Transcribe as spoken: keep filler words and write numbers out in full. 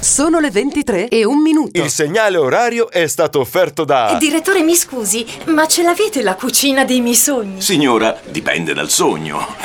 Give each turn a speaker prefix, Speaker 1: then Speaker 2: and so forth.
Speaker 1: Sono le ventitré e un minuto.
Speaker 2: Il segnale orario è stato offerto da...
Speaker 3: Direttore, mi scusi, ma ce l'avete la cucina dei miei sogni?
Speaker 4: Signora, dipende dal sogno.